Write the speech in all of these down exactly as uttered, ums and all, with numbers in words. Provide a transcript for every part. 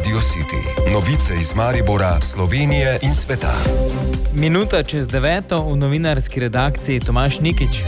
Radio City. Novice iz Maribora, Slovenije in sveta. Minuta čez deveto v novinarski redakciji Tomaž Nikič.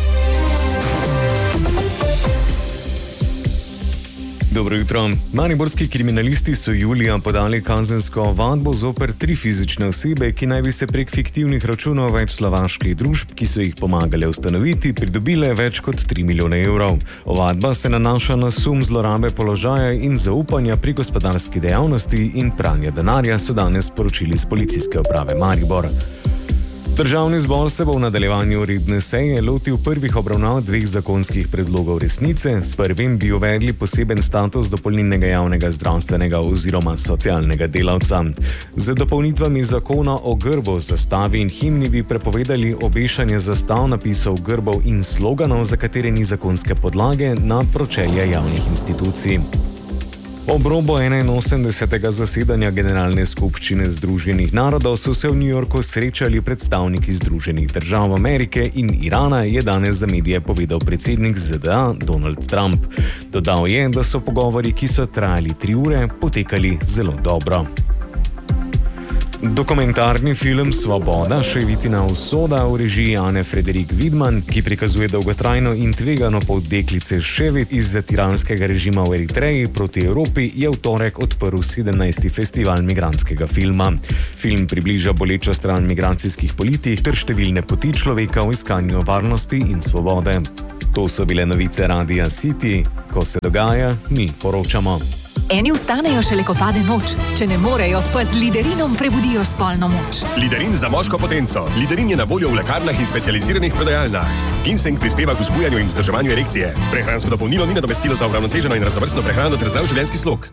Dobro jutro. Mariborski kriminalisti so julija podali kazensko ovadbo zoper tri fizične osebe, ki naj bi se prek fiktivnih računov več slovaških družb, ki so jih pomagale ustanoviti, pridobile več kot tri milijone evrov. Ovadba se nanaša na sum zlorabe položaja in zaupanja pri gospodarski dejavnosti in pranja denarja, so danes sporočili z Policijske uprave Maribor. Državni zbor se bo v nadaljevanju redne seje lotil prvih obravnav dveh zakonskih predlogov resnice. S prvim bi uvedli poseben status dopolnilnega javnega zdravstvenega oziroma socialnega delavca. Z dopolnitvami zakona o grbu, zastavi in himni bi prepovedali obešanje zastav, napisov, grbov in sloganov, za katere ni zakonske podlage, na pročelje javnih institucij. Ob robu enainosemdesetega zasedanja Generalne skupščine Združenih narodov so se v New Yorku srečali predstavniki Združenih držav Amerike in Irana, je danes za medije povedal predsednik Z D A Donald Trump. Dodal je, da so pogovori, ki so trajali tri ure, potekali zelo dobro. Dokumentarni film Svoboda, Ševitina usoda v režiji Ane Frederik Widman, ki prikazuje dolgotrajno in tvegano pot deklice Ševit iz tiranskega režima v Eritreji proti Evropi, je v torek odprl sedemnajsti festival migrantskega filma. Film približa bolečo stran migracijskih politik ter številne poti človeka v iskanju varnosti in svobode. To so bile novice Radia City. Ko se dogaja, mi poročamo. Eni vstanejo šele, ko pade noč. Če ne morejo, pa z Liderinom prebudijo spolno moč. Liderin za moško potenco. Liderin je na voljo v lekarnah in specializiranih prodajalnah. Ginseng prispeva k vzbujanju in vzdrževanju erekcije. Prehransko dopolnilo ni nadomestilo za uravnoteženo in raznovrstno prehrano ter zdrav življenjski slog.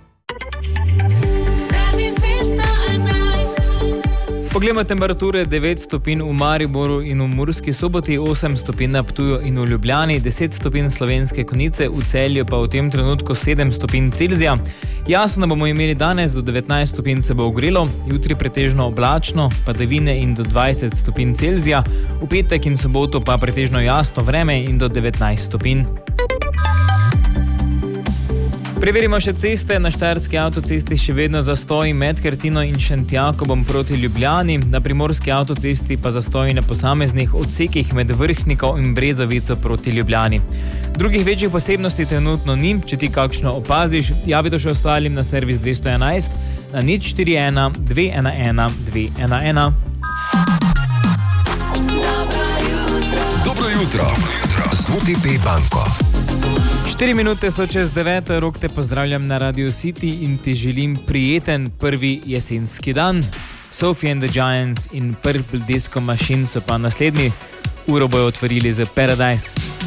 Poglejmo temperature: devet stopinj v Mariboru in v Murski Soboti, osem stopinj na Ptuju in v Ljubljani, deset stopinj Slovenske Konjice, v Celju pa v tem trenutku sedem stopinj Celzija. Jasno bomo imeli danes, do devetnajst stopinj se bo ogrelo, jutri pretežno oblačno, padavine in do dvajset stopinj Celzija, v petek in soboto pa pretežno jasno vreme in do devetnajst stopinj. Preverimo še ceste. Na Štajerski avtocesti še vedno zastoji med Kertino in Šentjakobom proti Ljubljani, na Primorski avtocesti pa zastoji na posameznih odsekih med Vrhniko in Brezovico proti Ljubljani. Drugih večjih posebnosti trenutno ni. Če ti kakšno opaziš, javi to še ostalim na servis dvesto enajst na nič štiri ena dve ena ena dve ena ena. Dobro jutro z O T P banko. Štiri minute so čez deveto, Rok te pozdravljam na Radio City in ti želim prijeten prvi jesenski dan. Sophie and the Giants in Purple Disco Machine so pa naslednji. Uro bojo otvorili za Paradise.